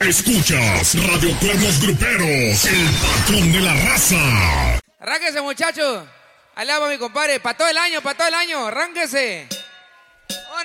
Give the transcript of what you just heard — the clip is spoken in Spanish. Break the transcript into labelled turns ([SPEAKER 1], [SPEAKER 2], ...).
[SPEAKER 1] Escuchas Radio Cuernos Gruperos, el patrón de la raza.
[SPEAKER 2] Arránquese, muchachos. Allá va mi compadre. Para todo el año, arránquese.